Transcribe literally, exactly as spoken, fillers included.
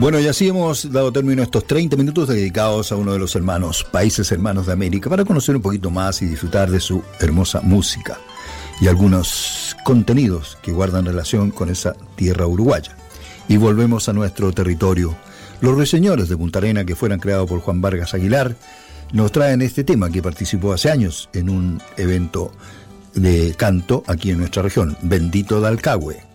Bueno, y así hemos dado término a estos treinta minutos dedicados a uno de los hermanos, países hermanos de América, para conocer un poquito más y disfrutar de su hermosa música y algunos contenidos que guardan relación con esa tierra uruguaya. Y volvemos a nuestro territorio. Los ruiseñores de Punta Arenas, que fueran creados por Juan Vargas Aguilar, nos traen este tema que participó hace años en un evento de canto aquí en nuestra región, Bendito Dalcahue.